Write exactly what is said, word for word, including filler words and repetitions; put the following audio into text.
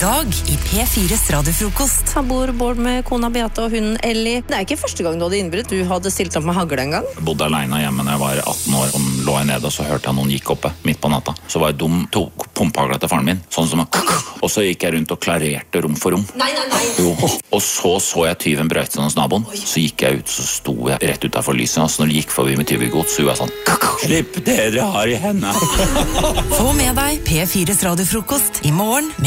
dag i P fires radiofrokost. Her bor Bård med kona Beate og hunden Ellie. Det er ikke første gang du hadde innbrudd. Du hadde stilt opp med hagle en gang. Jeg bodde alene hjemme når jeg var atten år, og lå jeg nede, og så hørte jeg noen gikk oppe midt på natta. Så var jeg dum, tok pumpehagla til faren min, sånn som en og så gikk jeg rundt og klarerte rom for rom. Nei, nei, nei. Jo. Og så så jeg tyven brøyte hos naboen. Så gikk jeg ut, så sto jeg rett utenfor lyset, og så når de gikk forbi med tyvegods, så gjorde jeg sånn, slipp det dere har i hendene. Få med deg P fires radiofrokost i morgen.